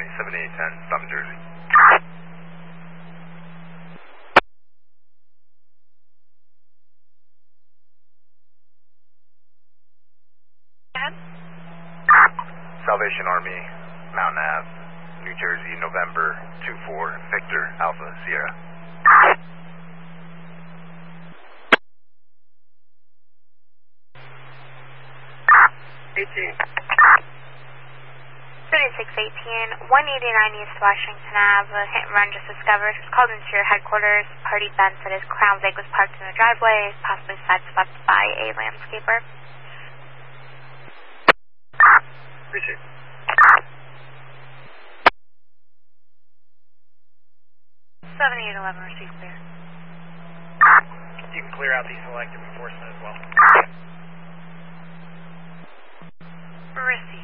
County, 7810, South Jersey. Salvation Army, Mountain Ave, New Jersey, November 24, Victor, Alpha, Sierra. City 618, 189 East Washington Ave, a hit and run just discovered. It was called into your headquarters. Party Ben said his Crown Vic was parked in the driveway, possibly sideswept by a landscaper. Appreciate it. 7811, receive clear. You can clear out the selective enforcement as well. Receive.